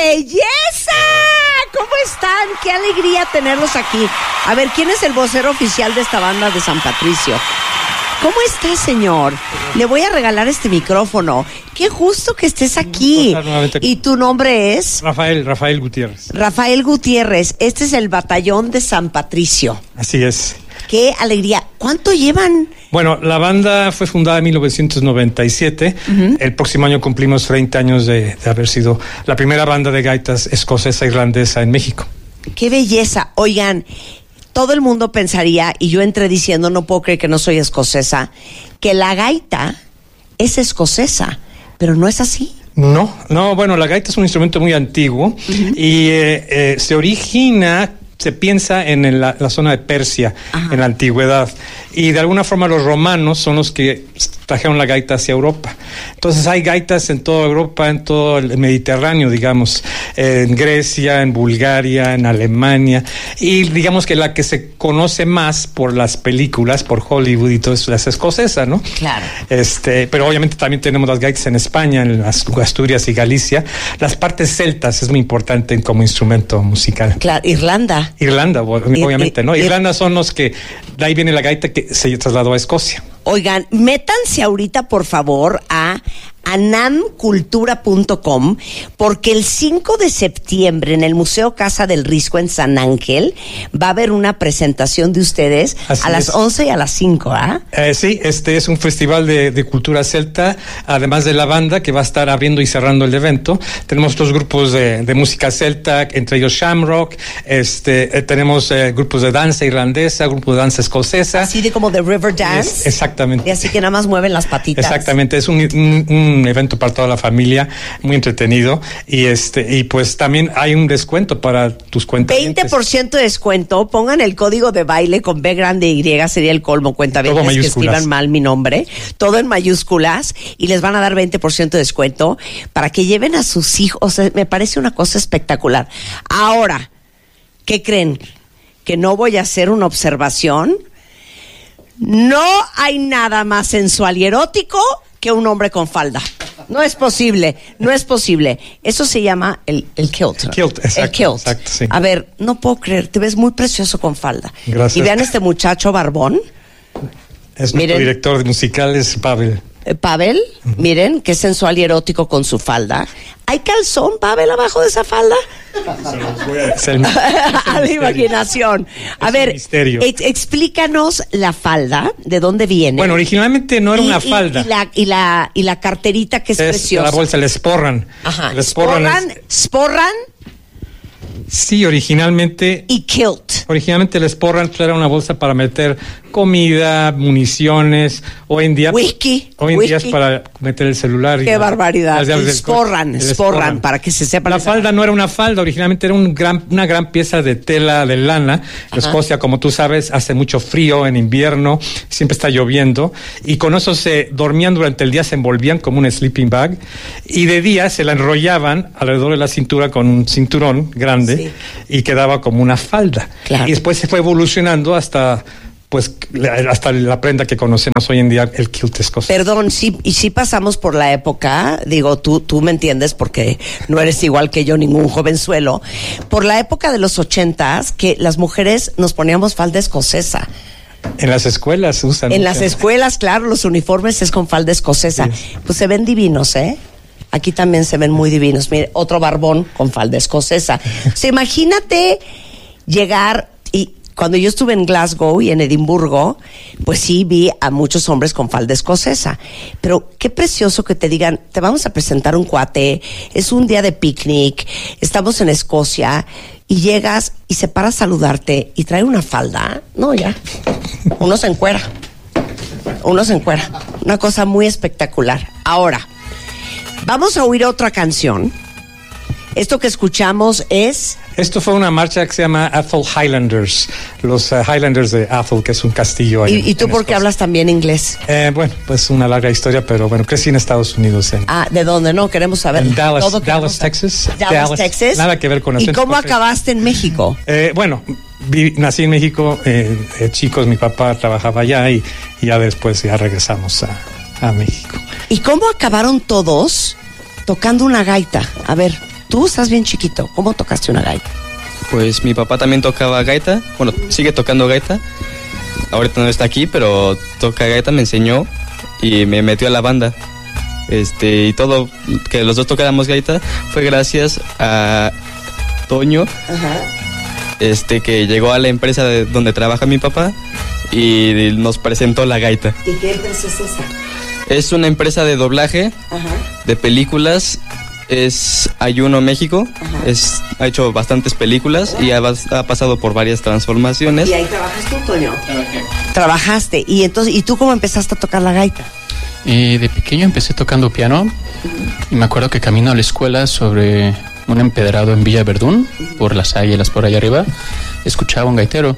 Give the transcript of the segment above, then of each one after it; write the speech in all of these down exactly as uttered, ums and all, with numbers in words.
belleza! ¿Cómo están? ¡Qué alegría tenerlos aquí! A ver, ¿quién es el vocero oficial de esta banda de San Patricio? ¿Cómo está, señor? Le voy a regalar este micrófono. ¡Qué gusto que estés aquí! ¿Y tu nombre es? Rafael, Rafael Gutiérrez. Rafael Gutiérrez. Este es el batallón de San Patricio. Así es. ¡Qué alegría! ¿Cuánto llevan? Bueno, la banda fue fundada en mil novecientos noventa y siete. Uh-huh. El próximo año cumplimos treinta años de, de haber sido la primera banda de gaitas escocesa irlandesa en México. ¡Qué belleza! Oigan, todo el mundo pensaría, y yo entré diciendo, no puedo creer que no soy escocesa, que la gaita es escocesa, pero no es así. No, no, bueno, la gaita es un instrumento muy antiguo. Uh-huh. y eh, eh, se origina... Se piensa en la, la zona de Persia, ajá, en la antigüedad. Y de alguna forma los romanos son los que trajeron la gaita hacia Europa. Entonces hay gaitas en toda Europa, en todo el Mediterráneo, digamos, en Grecia, en Bulgaria, en Alemania. Y digamos que la que se conoce más por las películas, por Hollywood y todo eso, es escocesa, ¿no? Claro. Este, pero obviamente también tenemos las gaitas en España, en Asturias y Galicia. Las partes celtas es muy importante como instrumento musical. Claro, Irlanda. Irlanda, obviamente, ¿no? Irlanda son los que, de ahí viene la gaita que se trasladó a Escocia. Oigan, métanse ahorita, por favor, a anam cultura punto com, porque el cinco de septiembre en el Museo Casa del Risco en San Ángel va a haber una presentación de ustedes. Así a las es. once y a las cinco, ¿ah? ¿eh? Eh, sí, este es un festival de, de cultura celta, además de la banda que va a estar abriendo y cerrando el evento. Tenemos dos grupos de, de música celta, entre ellos Shamrock, este, eh, tenemos eh, grupos de danza irlandesa, grupos de danza escocesa. Así de como de River Dance. Es, exactamente. Y así que nada más mueven las patitas. Exactamente, es un, un, un evento para toda la familia, muy entretenido, y este y pues también hay un descuento para tus cuentas. veinte por ciento de descuento, pongan el código de baile con B grande Y, sería el colmo, cuenta bien, que escriban mal mi nombre, todo en mayúsculas, y les van a dar veinte por ciento de descuento para que lleven a sus hijos. O sea, me parece una cosa espectacular. Ahora, ¿qué creen? ¿Que no voy a hacer una observación? No hay nada más sensual y erótico que un hombre con falda. No es posible, no es posible. Eso se llama el, el kilt. El kilt, exacto. El kilt. Exacto, sí. A ver, no puedo creer, te ves muy precioso con falda. Gracias. Y vean este muchacho barbón. Es nuestro director de musical, es Pavel. Pavel, uh-huh. Miren, qué sensual y erótico con su falda. ¿Hay calzón, Pavel, abajo de esa falda? Es el, es a la imaginación. A es ver, ex- explícanos la falda, ¿de dónde viene? Bueno, originalmente no era y, una falda. Y, y, la, y, la, y la carterita que es, es preciosa. La bolsa, el sporran. Ajá, el sporran. ¿Sporran? Es... ¿Sporran? Sí, originalmente... Y kilt. Originalmente el sporran era una bolsa para meter comida, municiones. Hoy en día... Whisky. Hoy en whisky. día es para meter el celular. Qué y barbaridad. El sporran, el sporran, para que se sepa. La falda no era una falda, originalmente era un gran, una gran pieza de tela de lana. En Escocia, como tú sabes, hace mucho frío en invierno, siempre está lloviendo. Y con eso se dormían durante el día, se envolvían como un sleeping bag. Y de día se la enrollaban alrededor de la cintura con un cinturón grande. Sí. Y quedaba como una falda. Claro. Y después se fue evolucionando hasta pues hasta la prenda que conocemos hoy en día, el kilt escocés. Perdón, sí, y sí pasamos por la época, digo, tú, tú me entiendes porque no eres igual que yo, ningún jovenzuelo, por la época de los ochentas, que las mujeres nos poníamos falda escocesa. En las escuelas usan. En las escuelas, claro, los uniformes es con falda escocesa. Sí. Pues se ven divinos, ¿eh? Aquí también se ven muy divinos. Mire, otro barbón con falda escocesa. O sea, imagínate llegar, y cuando yo estuve en Glasgow y en Edimburgo, pues sí vi a muchos hombres con falda escocesa. Pero qué precioso que te digan, te vamos a presentar un cuate, es un día de picnic, estamos en Escocia, y llegas y se para a saludarte y trae una falda. No, ya. Uno se encuera. Uno se encuera. Una cosa muy espectacular. Ahora, vamos a oír otra canción. Esto que escuchamos es... Esto fue una marcha que se llama Atholl Highlanders, los uh, Highlanders de Atholl, que es un castillo ahí. ¿Y, y tú por qué hablas también inglés? Eh, bueno, pues una larga historia, pero bueno, crecí en Estados Unidos. En, ah, ¿de dónde? No, queremos saber. En Dallas, todo Dallas, Texas. Dallas, Dallas, Texas. Nada que ver con acento. ¿Y cómo acabaste en México? Eh, bueno, vi, nací en México, eh, eh, chicos, mi papá trabajaba allá y, y ya después ya regresamos a, a México. ¿Y cómo acabaron todos tocando una gaita? A ver... tú estás bien chiquito. ¿Cómo tocaste una gaita? Pues mi papá también tocaba gaita. Bueno, sigue tocando gaita. Ahorita no está aquí, pero toca gaita, me enseñó y me metió a la banda. Este, y todo, que los dos tocáramos gaita, fue gracias a Toño, ajá, este, que llegó a la empresa de donde trabaja mi papá y nos presentó la gaita. ¿Y qué empresa es esa? Es una empresa de doblaje, ajá, de películas. Es Ayuno México. Ajá. Es, ha hecho bastantes películas y ha, ha pasado por varias transformaciones. ¿Y ahí trabajas tú, Toño? Trabajé. Trabajaste. ¿Y entonces, y tú cómo empezaste a tocar la gaita? Eh, de pequeño empecé tocando piano. Uh-huh. Y me acuerdo que camino a la escuela sobre un empedrado en Villa Verdún, uh-huh, por las águilas por allá arriba, escuchaba un gaitero.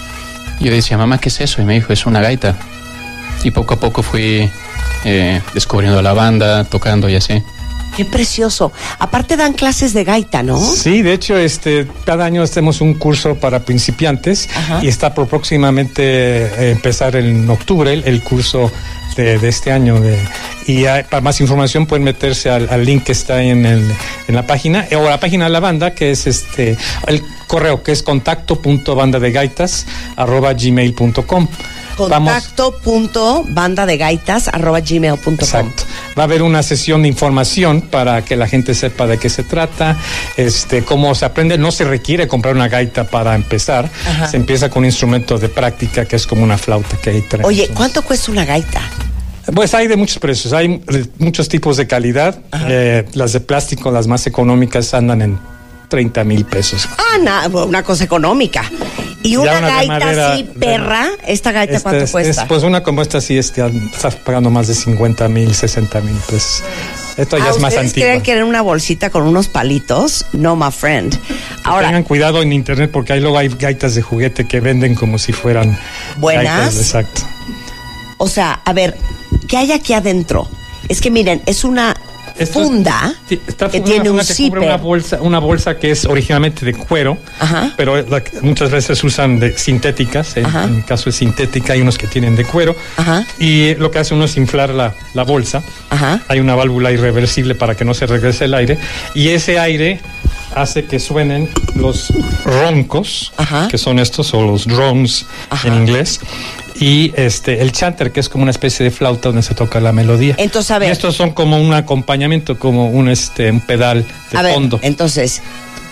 Y yo decía, mamá, ¿qué es eso? Y me dijo, es una gaita. Y poco a poco fui eh, descubriendo la banda, tocando y así. Qué precioso. Aparte dan clases de gaita, ¿no? Sí, de hecho, este, cada año hacemos un curso para principiantes. Ajá. Y está por próximamente eh, empezar en octubre el, el curso de, de este año. De, y hay, para más información pueden meterse al, al link que está ahí en, el, en la página, o la página de la banda, que es este el correo, que es contacto punto banda de gaitas arroba gmail punto com. Contacto punto banda de gaitas arroba gmail punto com. Exacto. Va a haber una sesión de información para que la gente sepa de qué se trata, este, cómo se aprende. No se requiere comprar una gaita para empezar. Ajá. Se empieza con un instrumento de práctica que es como una flauta que ahí trae. Oye, ¿cuánto cuesta una gaita? Pues hay de muchos precios, hay muchos tipos de calidad. Eh, las de plástico, las más económicas, andan en treinta mil pesos. Ah, na, una cosa económica. Y una, una gaita madera, así, perra, ¿esta gaita este cuánto es, cuesta? Es, pues una como esta sí, este, estás pagando más de cincuenta mil, sesenta mil pesos. Esto ya ah, es más antigua. ¿Ustedes creen que era una bolsita con unos palitos? No, my friend. Ahora, tengan cuidado en internet porque ahí luego hay gaitas de juguete que venden como si fueran buenas. Gaitas, exacto. O sea, a ver, ¿qué hay aquí adentro? Es que miren, es una Esto, funda está, que una, tiene una un que zipper. Una bolsa, una bolsa que es originalmente de cuero, ajá, pero la, muchas veces usan de sintéticas. En, en el caso de sintética hay unos que tienen de cuero. Ajá. Y lo que hace uno es inflar la, la bolsa. Ajá. Hay una válvula irreversible para que no se regrese el aire. Y ese aire hace que suenen los roncos, ajá, que son estos, o los drums, ajá, en inglés. Y este el chanter, que es como una especie de flauta donde se toca la melodía. Entonces, a ver. Y estos son como un acompañamiento, como un este un pedal de a fondo. Ver, entonces,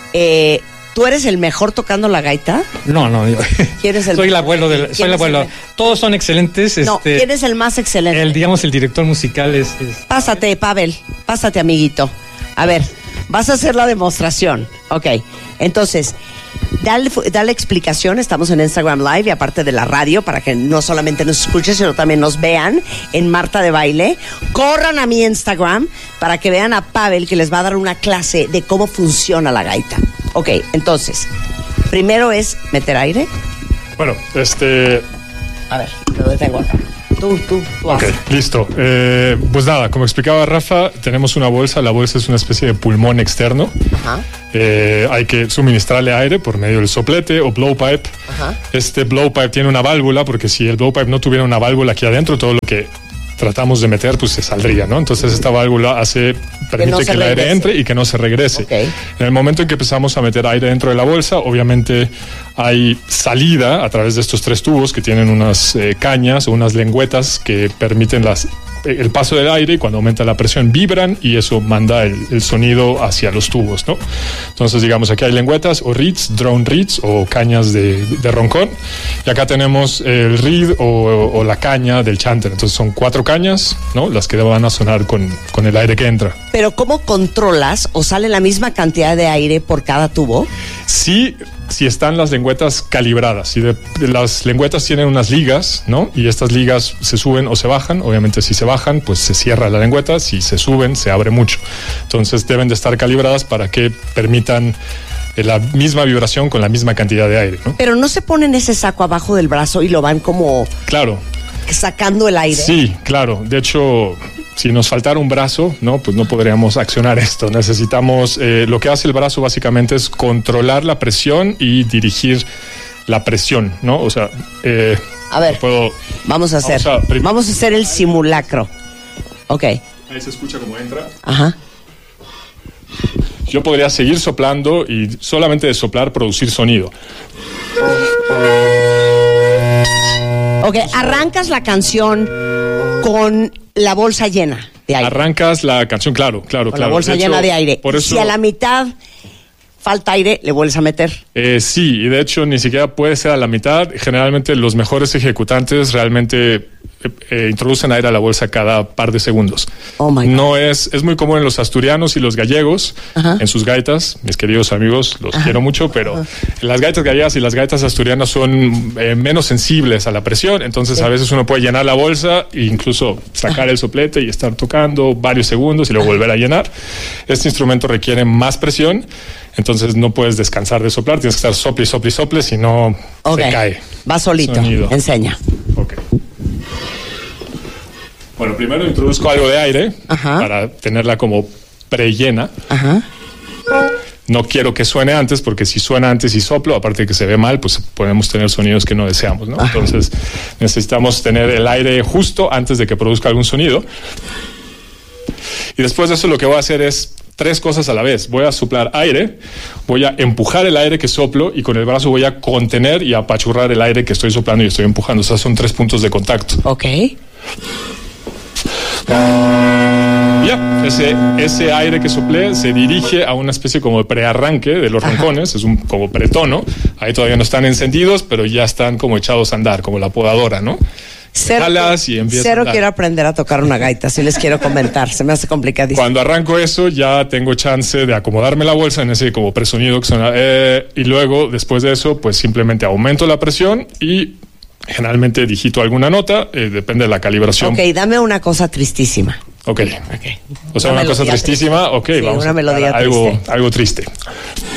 eh, ¿tú eres el mejor tocando la gaita? No, no, yo ¿Quién es el soy el abuelo del, soy el abuelo. El... Todos son excelentes. No, este, ¿quién es el más excelente? El, digamos, el director musical es, es... Pásate, Pavel, pásate, amiguito. A ver, vas a hacer la demostración. Ok, entonces, dale, dale explicación. Estamos en Instagram Live y aparte de la radio, para que no solamente nos escuchen, sino también nos vean en Marta de Baile. Corran a mi Instagram para que vean a Pavel, que les va a dar una clase de cómo funciona la gaita. Ok, entonces, primero es meter aire. Bueno, este... A ver, lo detengo acá. Tú, tú, tú. Ok, listo. Eh, pues nada, como explicaba Rafa, tenemos una bolsa. La bolsa es una especie de pulmón externo. Ajá. Eh, hay que suministrarle aire por medio del soplete o blowpipe. Ajá. Este blowpipe tiene una válvula, porque si el blowpipe no tuviera una válvula aquí adentro, todo lo que tratamos de meter, pues se saldría, ¿no? Entonces esta válvula hace, permite que, no que el aire entre y que no se regrese. Okay. En el momento en que empezamos a meter aire dentro de la bolsa, obviamente hay salida a través de estos tres tubos que tienen unas eh, cañas o unas lengüetas que permiten las, el paso del aire, y cuando aumenta la presión vibran y eso manda el, el sonido hacia los tubos, ¿no? Entonces, digamos, aquí hay lengüetas o reeds, drone reeds o cañas de, de roncón, y acá tenemos el reed o, o la caña del chanter. Entonces son cuatro cañas, ¿no? Las que van a sonar con, con el aire que entra. Pero ¿cómo controlas o sale la misma cantidad de aire por cada tubo? Sí, si están las lengüetas calibradas. Si de, de las lengüetas tienen unas ligas, ¿no? Y estas ligas se suben o se bajan. Obviamente si se bajan, pues se cierra la lengüeta. Si se suben, se abre mucho. Entonces deben de estar calibradas para que permitan la misma vibración con la misma cantidad de aire, ¿no? Pero no se ponen ese saco abajo del brazo y lo van como... Claro. Sacando el aire. Sí, claro. De hecho, si nos faltara un brazo, no, pues no podríamos accionar esto. Necesitamos, eh, lo que hace el brazo básicamente es controlar la presión y dirigir la presión, ¿no? O sea, eh, a ver, puedo, vamos a hacer, vamos a, vamos a hacer el simulacro. Ok. Ahí se escucha cómo entra. Ajá. yo podría seguir soplando y solamente de soplar producir sonido. Ok, arrancas la canción con la bolsa llena de aire. Arrancas la canción, claro, claro, con claro. la bolsa de llena hecho, de aire. Por eso, si a la mitad falta aire, le vuelves a meter. Eh, sí, y de hecho ni siquiera puede ser a la mitad. Generalmente los mejores ejecutantes realmente eh, eh, introducen aire a la bolsa cada par de segundos. Oh my God. No es, es muy común en los asturianos y los gallegos, Ajá. en sus gaitas, mis queridos amigos, los Ajá. quiero mucho, pero Ajá. las gaitas gallegas y las gaitas asturianas son eh, menos sensibles a la presión, entonces sí. a veces uno puede llenar la bolsa e incluso sacar Ajá. el soplete y estar tocando varios segundos y luego volver a llenar. Este instrumento requiere más presión. Entonces no puedes descansar de soplar, tienes que estar sople, sople, sople, si no okay. se cae. Va solito, sonido. Enseña. Ok. Bueno, primero introduzco algo de aire Ajá. para tenerla como prellena. Ajá. No quiero que suene antes, porque si suena antes y soplo, aparte de que se ve mal, pues podemos tener sonidos que no deseamos, ¿no? Ajá. Entonces necesitamos tener el aire justo antes de que produzca algún sonido. Y después de eso lo que voy a hacer es tres cosas a la vez. Voy a soplar aire, voy a empujar el aire que soplo y con el brazo voy a contener y apachurrar el aire que estoy soplando y estoy empujando. O sea, son tres puntos de contacto. Ok. Ya, ese, ese aire que soplé se dirige a una especie como de prearranque de los Ajá. roncones, es un como pretono. Ahí todavía no están encendidos, pero ya están como echados a andar, como la podadora, ¿no? Cero, y cero quiero aprender a tocar una gaita, si les quiero comentar, se me hace complicadísimo. Cuando arranco eso ya tengo chance de acomodarme la bolsa en ese como presonido que suena, eh, y luego después de eso pues simplemente aumento la presión y generalmente digito alguna nota, eh, depende de la calibración. Ok, dame una cosa tristísima. Ok, okay. O sea, una, una cosa tristísima, triste. Ok, sí, vamos una a melodía algo, triste. algo triste.